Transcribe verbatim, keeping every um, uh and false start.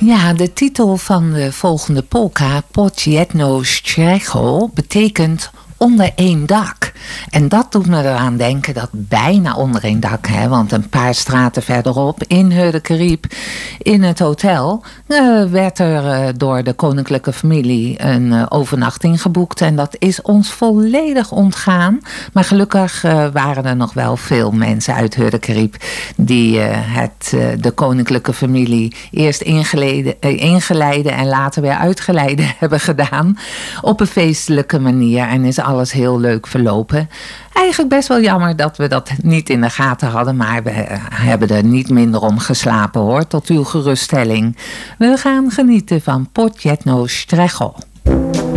Ja, de titel van de volgende polka, Pod jedno střecho, betekent onder één dak. En dat doet me eraan denken dat bijna onder één dak, hè, want een paar straten verderop in Hurdekerriep, in het hotel, uh, werd er uh, door de koninklijke familie een uh, overnachting geboekt. En dat is ons volledig ontgaan. Maar gelukkig uh, waren er nog wel veel mensen uit Hurdekerriep die uh, het, uh, de koninklijke familie eerst ingeleide, uh, ingeleide en later weer uitgeleide hebben gedaan. Op een feestelijke manier. En is alles heel leuk verlopen. Eigenlijk best wel jammer dat we dat niet in de gaten hadden. Maar we hebben er niet minder om geslapen, hoor. Tot uw geruststelling. We gaan genieten van Pod jedno střecho.